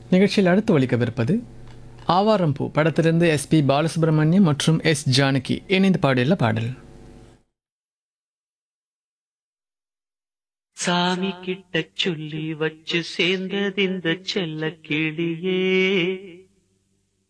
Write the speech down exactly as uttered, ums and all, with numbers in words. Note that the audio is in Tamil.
நிகழ்ச்சியில் அடுத்து ஒலிக்கவிருப்பது ஆவாரம்பூ படத்திலிருந்து எஸ் பி பாலசுப்ரமணியம் மற்றும் எஸ் ஜானகி இணைந்து பாடியுள்ள பாடல். சாமி கிட்ட சொல்லி வச்சு சேர்ந்தது இந்த செல்ல கிளியே,